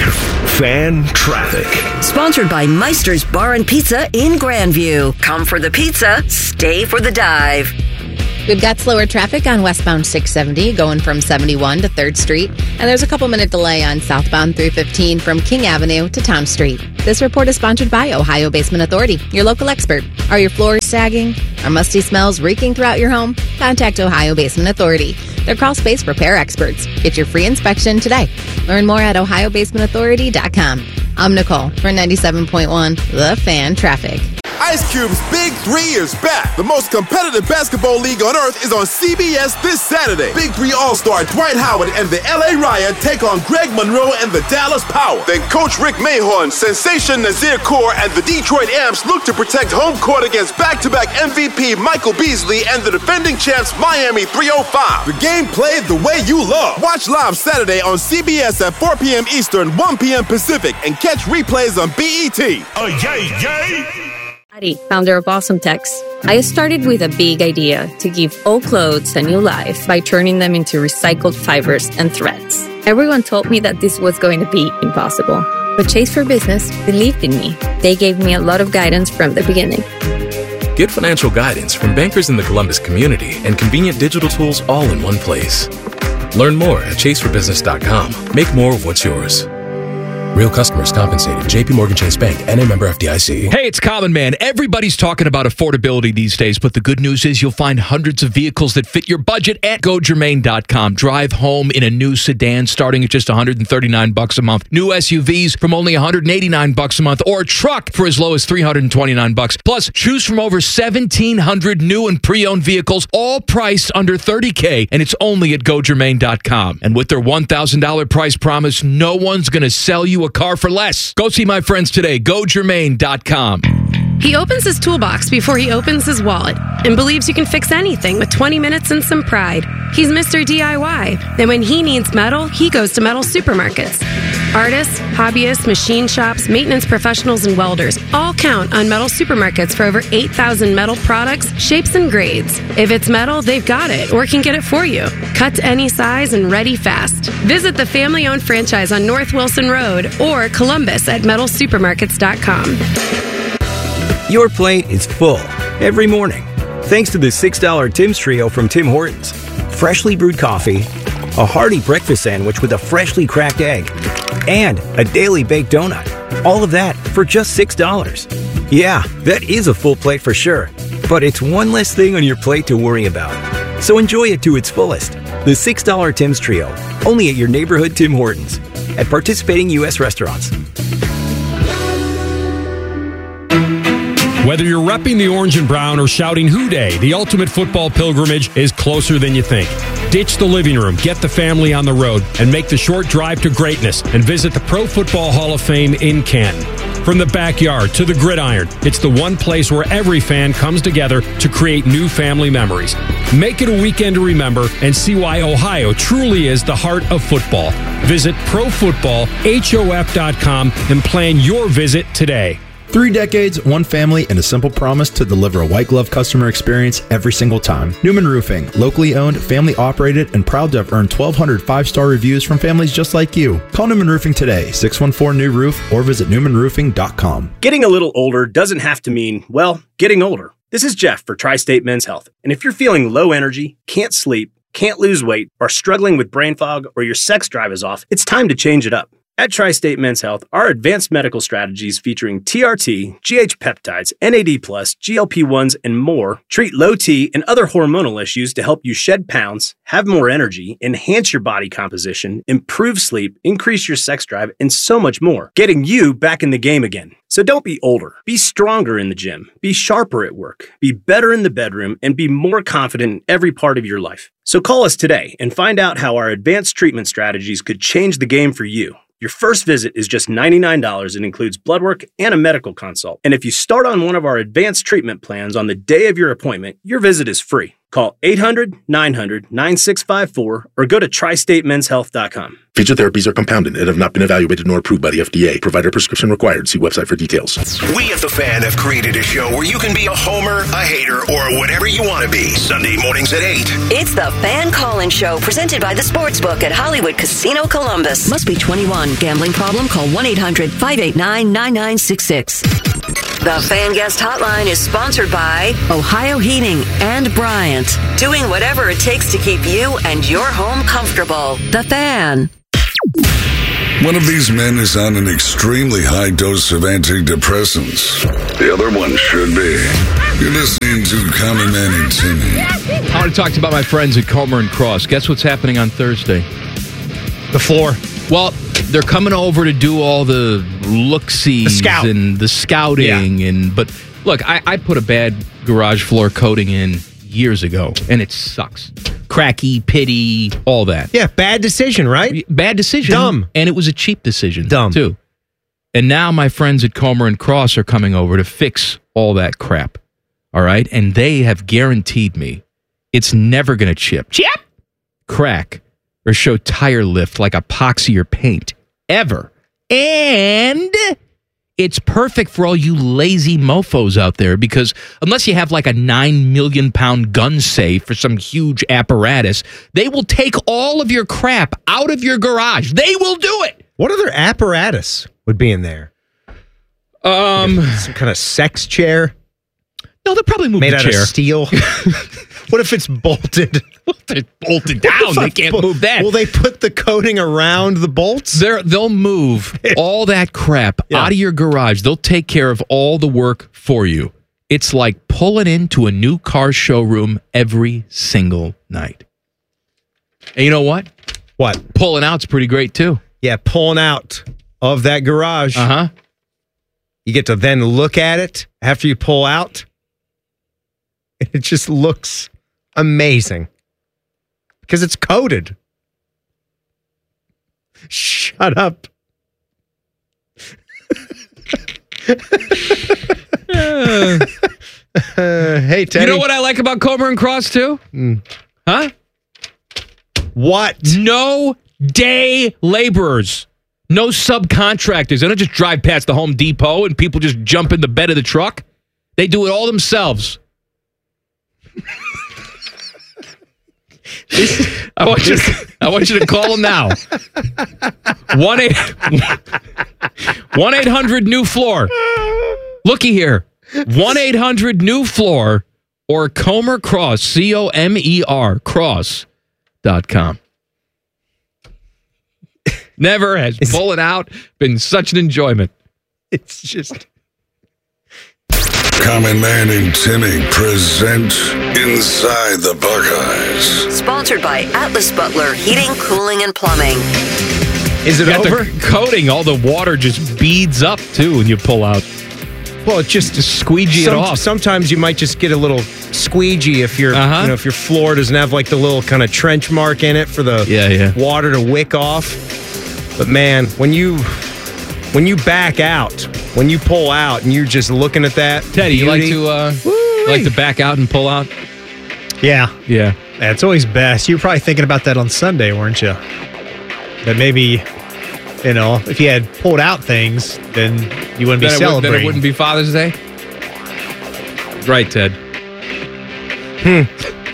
Fan traffic. Sponsored by Meister's Bar and Pizza in Grandview. Come for the pizza, stay for the dive. We've got slower traffic on westbound six seventy going from seventy-one to third Street, and there's a couple minute delay on southbound three fifteen from King Avenue to Town Street. This report is sponsored by Ohio Basement Authority, your local expert. Are your floors sagging? Are musty smells reeking throughout your home? Contact Ohio Basement Authority. They're crawl space repair experts. Get your free inspection today. Learn more at ohio basement authority dot com. I'm Nicole for ninety-seven point one The Fan Traffic. Ice Cube's Big Three is back. The most competitive basketball league on earth is on C B S this Saturday. Big Three All-Star Dwight Howard and the L A Riot take on Greg Monroe and the Dallas Power. Then Coach Rick Mahorn, Sensation Nazir Kaur, and the Detroit Amps look to protect home court against back-to-back M V P Michael Beasley and the defending champs Miami three oh five. The game played the way you love. Watch live Saturday on C B S at four p.m. Eastern, one p.m. Pacific, and catch replays on B E T. Oh, yay, yay! Adi, founder of Awesome Tex. I started with a big idea to give old clothes a new life by turning them into recycled fibers and threads. Everyone told me that this was going to be impossible, but Chase for Business believed in me. They gave me a lot of guidance from the beginning. Get financial guidance from bankers in the Columbus community and convenient digital tools all in one place. Learn more at chase for business dot com. Make more of what's yours. Real customers compensated. J P Morgan Chase Bank, N A member F D I C. Hey, it's Common Man. Everybody's talking about affordability these days, but the good news is you'll find hundreds of vehicles that fit your budget at go germain dot com. Drive home in a new sedan starting at just one hundred thirty-nine bucks a month. New S U Vs from only one hundred eighty-nine bucks a month, or a truck for as low as three hundred twenty-nine bucks. Plus, choose from over seventeen hundred new and pre-owned vehicles, all priced under thirty K, and it's only at go germain dot com. And with their one thousand dollars price promise, no one's going to sell you a car for less. Go see my friends today. go germain dot com. He opens his toolbox before he opens his wallet and believes you can fix anything with twenty minutes and some pride. He's Mister D I Y. And when he needs metal, he goes to Metal Supermarkets. Artists, hobbyists, machine shops, maintenance professionals, and welders all count on Metal Supermarkets for over eight thousand metal products, shapes, and grades. If it's metal, they've got it or can get it for you. Cut to any size and ready fast. Visit the family-owned franchise on North Wilson Road or Columbus at metal supermarkets dot com. Your plate is full every morning, thanks to the six dollar Tim's Trio from Tim Hortons. Freshly brewed coffee, a hearty breakfast sandwich with a freshly cracked egg, and a daily baked donut. All of that for just six dollars. Yeah, that is a full plate for sure, but it's one less thing on your plate to worry about. So enjoy it to its fullest. The six dollar Tim's Trio, only at your neighborhood Tim Hortons, at participating U S restaurants. Whether you're repping the orange and brown or shouting Hoo Day, the ultimate football pilgrimage is closer than you think. Ditch the living room, get the family on the road, and make the short drive to greatness and visit the Pro Football Hall of Fame in Canton. From the backyard to the gridiron, it's the one place where every fan comes together to create new family memories. Make it a weekend to remember and see why Ohio truly is the heart of football. Visit pro football hof dot com and plan your visit today. Three decades, one family, and a simple promise to deliver a white glove customer experience every single time. Newman Roofing, locally owned, family operated, and proud to have earned twelve hundred five-star reviews from families just like you. Call Newman Roofing today, six one four new roof, or visit newman roofing dot com. Getting a little older doesn't have to mean, well, getting older. This is Jeff for Tri-State Men's Health. And if you're feeling low energy, can't sleep, can't lose weight, are struggling with brain fog, or your sex drive is off, it's time to change it up. At Tri-State Men's Health, our advanced medical strategies featuring T R T, G H peptides, N A D plus, G L P ones, and more treat low T and other hormonal issues to help you shed pounds, have more energy, enhance your body composition, improve sleep, increase your sex drive, and so much more, getting you back in the game again. So don't be older. Be stronger in the gym. Be sharper at work. Be better in the bedroom, and be more confident in every part of your life. So call us today and find out how our advanced treatment strategies could change the game for you. Your first visit is just ninety-nine dollars and includes blood work and a medical consult. And if you start on one of our advanced treatment plans on the day of your appointment, your visit is free. Call eight hundred, nine hundred, nine six five four or go to tri state men's health dot com. Future therapies are compounded and have not been evaluated nor approved by the F D A. Provider prescription required. See website for details. We at The Fan have created a show where you can be a homer, a hater, or whatever you want to be. Sunday mornings at eight. It's the Fan Call-In Show, presented by the Sportsbook at Hollywood Casino Columbus. Must be twenty-one. Gambling problem? Call one eight hundred, five eight nine, nine nine six six. The Fan Guest Hotline is sponsored by Ohio Heating and Bryant. Doing whatever it takes to keep you and your home comfortable. The Fan. One of these men is on an extremely high dose of antidepressants. The other one should be. You're listening to Common Man and Timmy. I want to talk to you about my friends at Comer and Cross. Guess what's happening on Thursday? The floor. Well, they're coming over to do all the look-sees The scout. and the scouting. Yeah. and But look, I, I put a bad garage floor coating in years ago, and it sucks. Cracky, pitty, all that. Yeah, bad decision, right? Bad decision. Dumb. And it was a cheap decision. Dumb. Too. And now my friends at Comer and Cross are coming over to fix all that crap. All right? And they have guaranteed me it's never going to chip, chip, crack, or show tire lift like epoxy or paint. Ever. And it's perfect for all you lazy mofos out there, because unless you have like a nine million pound gun safe for some huge apparatus, they will take all of your crap out of your garage. They will do it. What other apparatus would be in there? Um, Some kind of sex chair? No, they'll probably move Made the out chair. of steel? What if it's bolted? They're bolted down. They can't move that. Will they put the coating around the bolts? They're, they'll move all that crap Yeah. out of your garage. They'll take care of all the work for you. It's like pulling into a new car showroom every single night. And you know what? What? Pulling out's pretty great too. Yeah, pulling out of that garage. Uh-huh. You get to then look at it after you pull out. It just looks amazing because it's coated. Shut up. uh, hey, Teddy. You know what I like about Comer and Cross too? Mm. Huh? What? No day laborers. No subcontractors. They don't just drive past the Home Depot and people just jump in the bed of the truck. They do it all themselves. I want you to, I want you to call them now. one eight hundred new floor. Looky here. one eight hundred new floor or Comer Cross, C O M E R, cross dot com. Never has pulling out been such an enjoyment. It's just... Common Man and Timmy present Inside the Buckeyes. Sponsored by Atlas Butler Heating, Cooling, and Plumbing. Is it Got over? The coating, all the water just beads up too when you pull out. Well, it just, just squeegee some, it off. Sometimes you might just get a little squeegee if your Uh-huh. you know if your floor doesn't have like the little kind of trench mark in it for the Yeah, yeah. water to wick off. But man, when you when you back out, when you pull out, and you're just looking at that, Teddy, you like beauty, to uh, you like to back out and pull out? Yeah. Yeah. Yeah, it's always best. You were probably thinking about that on Sunday, weren't you? That maybe, you know, if you had pulled out things, then you wouldn't be Then it, would, celebrating. then it wouldn't be Father's Day? Right, Ted. Hmm.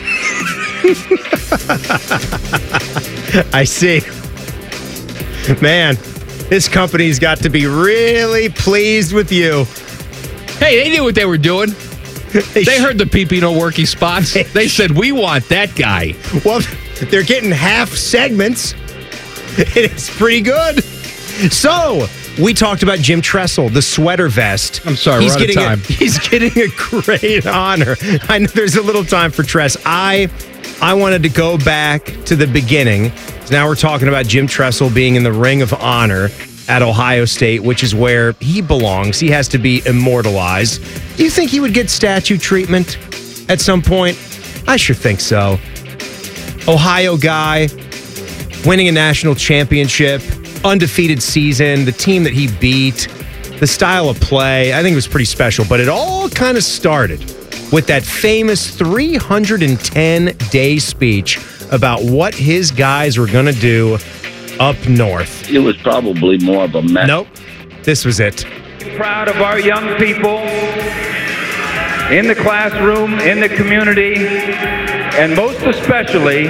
I see. Man, this company's got to be really pleased with you. Hey, they knew what they were doing. They heard the Pipino worky spots. They said, we want that guy. Well, they're getting half segments. It's pretty good. So, we talked about Jim Tressel, the sweater vest. I'm sorry, he's we're out of getting time. A, he's getting a great honor. I know there's a little time for Tress. I I wanted to go back to the beginning. Now we're talking about Jim Tressel being in the Ring of Honor at Ohio State, which is where he belongs. He has to be immortalized. Do you think he would get statue treatment at some point? I sure think so. Ohio guy, winning a national championship, undefeated season, the team that he beat, the style of play, I think it was pretty special. But it all kind of started with that famous three hundred ten day speech about what his guys were going to do up north. It was probably more of a mess. Nope. This was it. Proud of our young people in the classroom, in the community, and most especially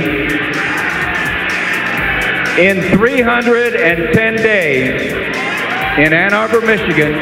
in three hundred ten days in Ann Arbor, Michigan,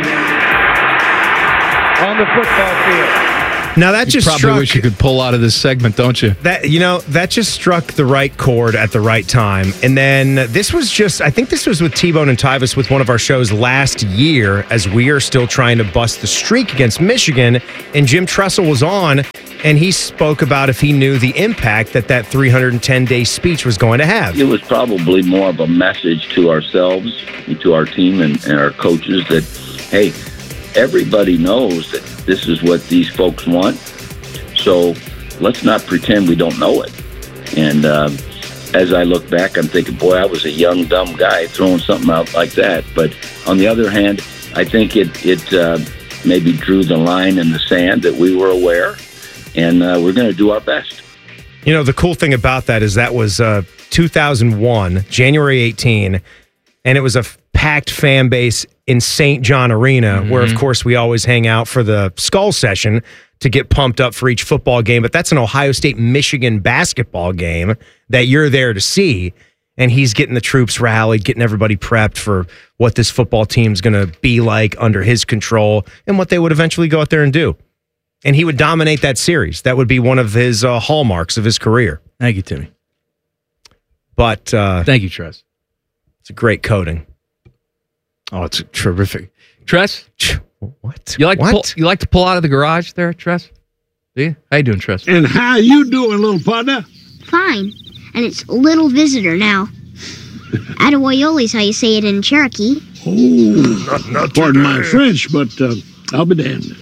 on the football field. Now that you just probably struck, wish you could pull out of this segment, don't you? That you know that just struck the right chord at the right time. And then this was just, I think this was with T-Bone and Tyvis with one of our shows last year, as we are still trying to bust the streak against Michigan. And Jim Tressel was on, and he spoke about if he knew the impact that that three hundred ten day speech was going to have. It was probably more of a message to ourselves, and to our team and, and our coaches that, hey, everybody knows that this is what these folks want, so let's not pretend we don't know it. And uh, as I look back, I'm thinking, boy, I was a young, dumb guy throwing something out like that. But on the other hand, I think it, it uh, maybe drew the line in the sand that we were aware, and uh, we're going to do our best. You know, the cool thing about that is that was uh, two thousand one, January eighteenth, and it was a packed fan base in Saint John Arena, mm-hmm. where, of course, we always hang out for the Skull Session to get pumped up for each football game. But that's an Ohio State-Michigan basketball game that you're there to see. And he's getting the troops rallied, getting everybody prepped for what this football team's going to be like under his control and what they would eventually go out there and do. And he would dominate that series. That would be one of his uh, hallmarks of his career. Thank you, Timmy. But uh, thank you, Tress. It's a great coating. Oh, it's terrific. Tress? What? You like what? To pull, you like to pull out of the garage there, Tress? Do you? How you doing, Tress? And how you doing, little partner? Fine. And it's little visitor now. Attaboyoli's how you say it in Cherokee. Oh, not, not pardon my French, but uh, I'll be damned.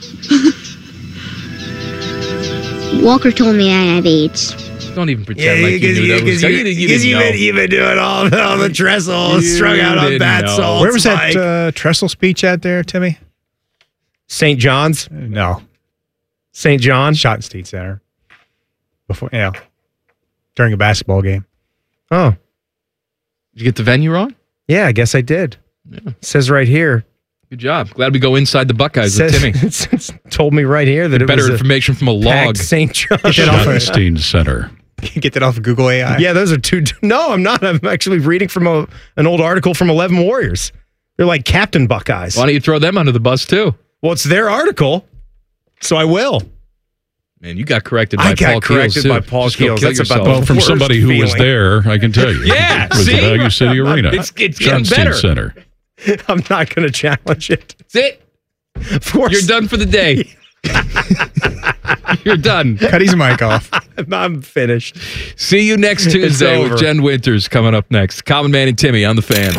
Walker told me I have AIDS. Don't even pretend yeah, like you knew that was coming. Because you, you, you, you've been doing all, all the Tressel, strung out on bath salts. Where was Mike. that uh, Tressel speech at there, Timmy? Saint John's? Uh, no. Saint John? Schottenstein Center. Before, yeah. During a basketball game. Oh. Did you get the venue wrong? Yeah, I guess I did. Yeah. It says right here. Good job. Glad we go inside the Buckeyes says, with Timmy. It's, it's told me right here that Get it better was information from a log. Saint John. Schottenstein Center. Get that off of Google A I. Yeah, those are two. No, I'm not. I'm actually reading from a, an old article from eleven Warriors. They're like Captain Buckeyes. Why don't you throw them under the bus too? Well, it's their article, so I will. Man, you got corrected by I got Paul corrected Keels, by too. Paul Just go Keels. kill That's yourself. about the Well, from worst somebody who feeling. was there, I can tell you. Yeah, it was see? at Value City Arena. It's, it's getting Schottenstein better. Center. I'm not going to challenge it. That's it. Of course. You're done for the day. You're done. Cut his mic off. I'm finished. See you next Tuesday with Jen Winters coming up next. Common Man and Timmy on the Fan.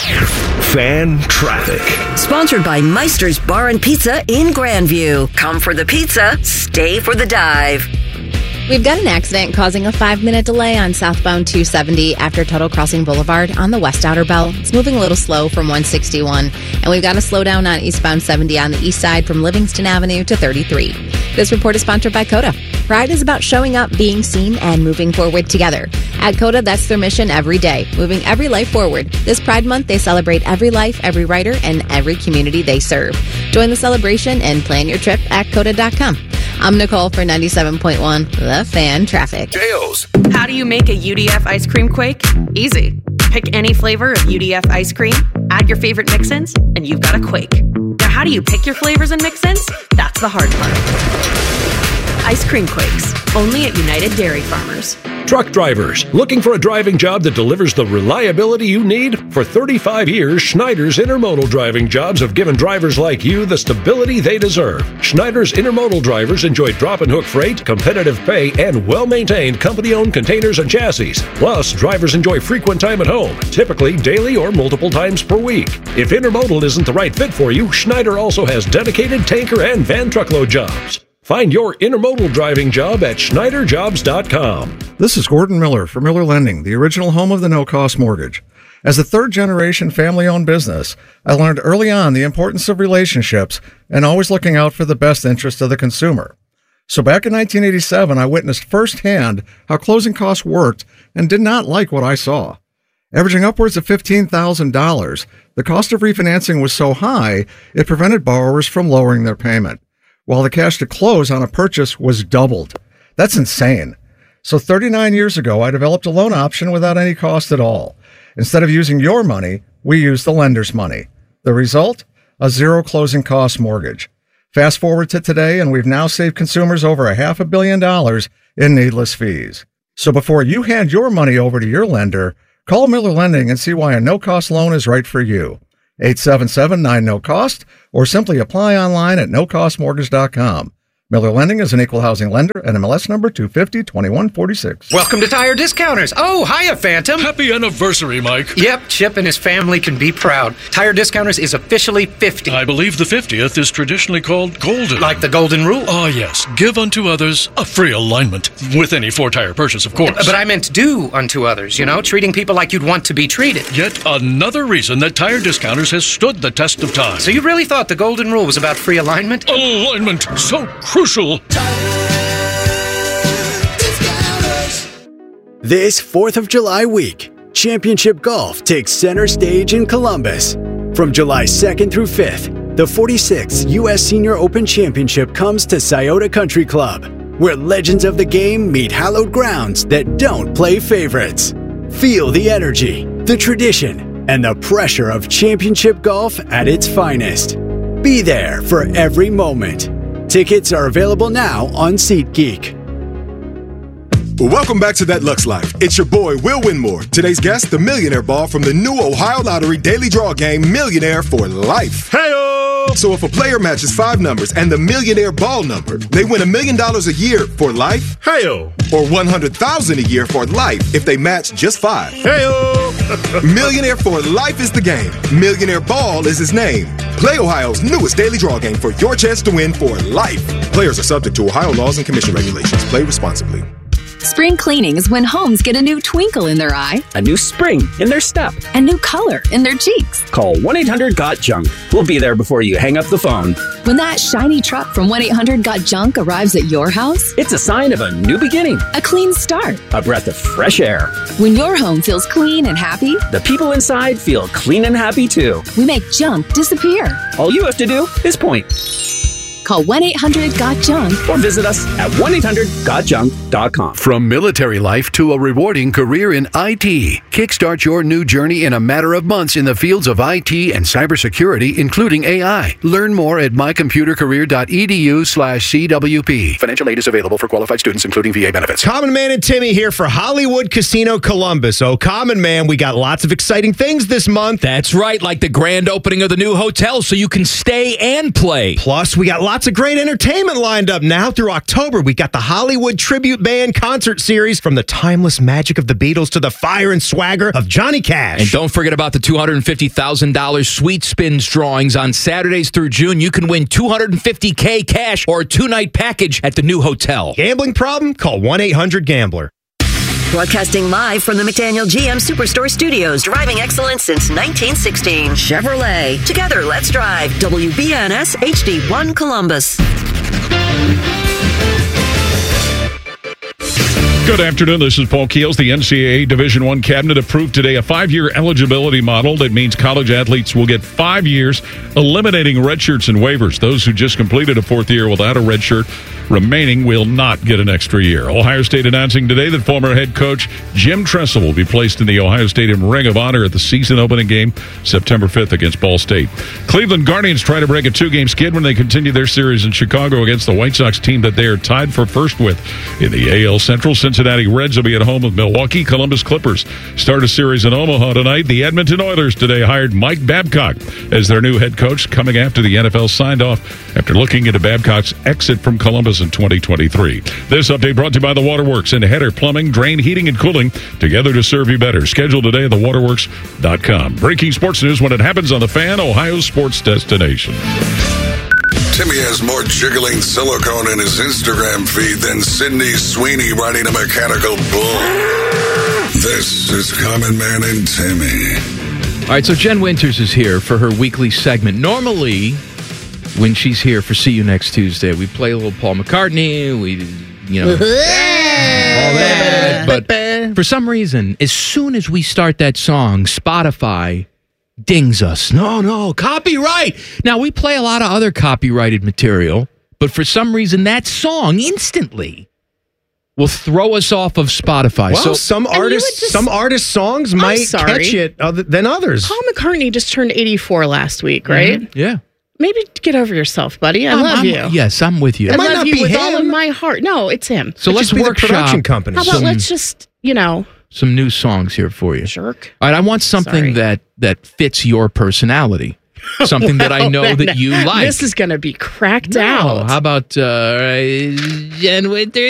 Fan Traffic. Sponsored by Meister's Bar and Pizza in Grandview. Come for the pizza, stay for the dive. We've got an accident causing a five-minute delay on southbound two seventy after Tuttle Crossing Boulevard on the west outer belt. It's moving a little slow from one sixty-one. And we've got a slowdown on eastbound seventy on the east side from Livingston Avenue to thirty-three. This report is sponsored by Coda. Pride is about showing up, being seen, and moving forward together. At Coda, that's their mission every day, moving every life forward. This Pride Month, they celebrate every life, every writer, and every community they serve. Join the celebration and plan your trip at coda dot com. I'm Nicole for ninety-seven point one, The Fan Traffic. Jails. How do you make a U D F ice cream quake? Easy. Pick any flavor of U D F ice cream, add your favorite mix-ins, and you've got a quake. Now, how do you pick your flavors and mix-ins? That's the hard part. Ice cream quakes, only at United Dairy Farmers. Truck drivers, looking for a driving job that delivers the reliability you need? For thirty-five years, Schneider's Intermodal driving jobs have given drivers like you the stability they deserve. Schneider's Intermodal drivers enjoy drop and hook freight, competitive pay, and well-maintained company-owned containers and chassis. Plus, drivers enjoy frequent time at home, typically daily or multiple times per week. If Intermodal isn't the right fit for you, Schneider also has dedicated tanker and van truckload jobs. Find your intermodal driving job at Schneider Jobs dot com. This is Gordon Miller from Miller Lending, the original home of the no-cost mortgage. As a third-generation family-owned business, I learned early on the importance of relationships and always looking out for the best interest of the consumer. So back in nineteen eighty-seven, I witnessed firsthand how closing costs worked and did not like what I saw. Averaging upwards of fifteen thousand dollars, the cost of refinancing was so high, it prevented borrowers from lowering their payment, while the cash to close on a purchase was doubled. That's insane. So thirty-nine years ago, I developed a loan option without any cost at all. Instead of using your money, we used the lender's money. The result? A zero closing cost mortgage. Fast forward to today, and we've now saved consumers over a half a billion dollars in needless fees. So before you hand your money over to your lender, call Miller Lending and see why a no-cost loan is right for you. eight seven seven, nine, no cost, or simply apply online at no cost mortgage dot com. Miller Lending is an equal housing lender and M L S number two fifty, twenty-one forty-six. Welcome to Tire Discounters. Oh, hiya, Phantom. Happy anniversary, Mike. Yep, Chip and his family can be proud. Tire Discounters is officially fifty. I believe the fiftieth is traditionally called golden. Like the golden rule? Ah, yes. Give unto others a free alignment. With any four-tire purchase, of course. But I meant do unto others, you know, treating people like you'd want to be treated. Yet another reason that Tire Discounters has stood the test of time. So you really thought the golden rule was about free alignment? Alignment, so crucial. This fourth of July week, Championship Golf takes center stage in Columbus. From July second through fifth, the forty-sixth U S Senior Open Championship comes to Scioto Country Club, where legends of the game meet hallowed grounds that don't play favorites. Feel the energy, the tradition, and the pressure of championship golf at its finest. Be there for every moment. Tickets are available now on SeatGeek. Welcome back to That Lux Life. It's your boy, Will Winmore. Today's guest, the Millionaire Ball from the new Ohio Lottery Daily Draw Game, Millionaire for Life. Hey-o! So if a player matches five numbers and the Millionaire Ball number, they win a million dollars a year for life. Hey-o! Or one hundred thousand dollars a year for life if they match just five. Hey-o! Millionaire for Life is the game. Millionaire Ball is his name. Play Ohio's newest daily draw game for your chance to win for life. Players are subject to Ohio laws and commission regulations. Play responsibly. Spring cleaning is when homes get a new twinkle in their eye, a new spring in their step, and new color in their cheeks. Call one eight hundred got junk. We'll be there before you hang up the phone. When that shiny truck from one eight hundred got junk arrives at your house, it's a sign of a new beginning, a clean start, a breath of fresh air. When your home feels clean and happy, the people inside feel clean and happy too. We make junk disappear. All you have to do is point. Call one eight hundred got junk or visit us at one eight hundred got junk dot com. From military life to a rewarding career in I T, kickstart your new journey in a matter of months in the fields of I T and cybersecurity, including A I. Learn more at my computer career dot e d u slash c w p. Financial aid is available for qualified students, including V A benefits. Common Man and Timmy here for Hollywood Casino Columbus. Oh, Common Man, we got lots of exciting things this month. That's right, like the grand opening of the new hotel so you can stay and play. Plus, we got lots Lots of great entertainment lined up now through October. We got the Hollywood Tribute Band concert series, from the timeless magic of the Beatles to the fire and swagger of Johnny Cash. And don't forget about the two hundred fifty thousand dollars Sweet Spins drawings on Saturdays through June. You can win two hundred fifty thousand dollars cash or a two-night package at the new hotel. Gambling problem? Call one eight hundred gambler. Broadcasting live from the McDaniel G M Superstore Studios. Driving excellence since nineteen sixteen. Chevrolet. Together, let's drive. W B N S H D one Columbus. Good afternoon. This is Paul Keels. The N C double A Division I Cabinet approved today a five-year eligibility model that means college athletes will get five years, eliminating redshirts and waivers. Those who just completed a fourth year without a redshirt remaining will not get an extra year. Ohio State announcing today that former head coach Jim Tressel will be placed in the Ohio Stadium Ring of Honor at the season opening game September fifth against Ball State. Cleveland Guardians try to break a two-game skid when they continue their series in Chicago against the White Sox team that they are tied for first with in the A L Central. Cincinnati Reds will be at home with Milwaukee. Columbus Clippers start a series in Omaha tonight. The Edmonton Oilers today hired Mike Babcock as their new head coach, coming after the N F L signed off after looking into Babcock's exit from Columbus in twenty twenty-three. This update brought to you by The Waterworks and Header Plumbing, Drain Heating and Cooling, together to serve you better. Schedule today at the waterworks dot com. Breaking sports news when it happens on The Fan, Ohio's sports destination. Timmy has more jiggling silicone in his Instagram feed than Sydney Sweeney riding a mechanical bull. This is Common Man and Timmy. All right, so Jen Winters is here for her weekly segment. Normally, when she's here for See You Next Tuesday. We play a little Paul McCartney. We, you know, all that. But for some reason, as soon as we start that song, Spotify dings us. No, no, copyright. Now, we play a lot of other copyrighted material, but for some reason, that song instantly will throw us off of Spotify. Well, so some artists, just, some artists' songs I'm might sorry. catch it other than others. Paul McCartney just turned eighty-four last week, right? Mm-hmm. Yeah. Maybe get over yourself, buddy. I I'm, love I'm, you. Yes, I'm with you. I It might love not you be with him. all of my heart. No, it's him. So It'd let's just be the workshop production company. How about some, let's just, you know, some new songs here for you. Jerk. All right, I want something Sorry. that that fits your personality. Something that I Well, know then, that you like. This is going to be cracked No, out. How about uh, Jen Winter?